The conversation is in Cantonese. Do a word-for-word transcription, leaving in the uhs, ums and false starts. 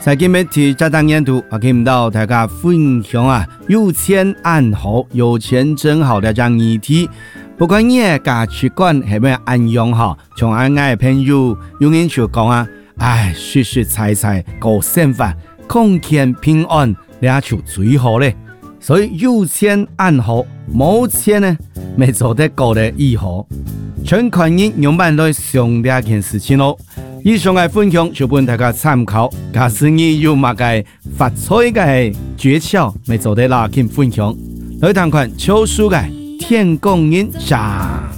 在今日提这档年度，我見到大家分享啊，有錢安好，有錢真好的這樣議題。不管你嘅價值觀係咩安樣哈，從俺嘅朋友有人就講啊，唉，實實在在過生活，空間平安，那就最好咧。所以有錢安好，冇錢呢，咪做得過得以好。全看人用辦來想兩件事情咯。以上嘅分享就俾大家參考，假使你有乜嘅發財嘅訣竅，咪做得拉近分享。來談看超書嘅天公印象。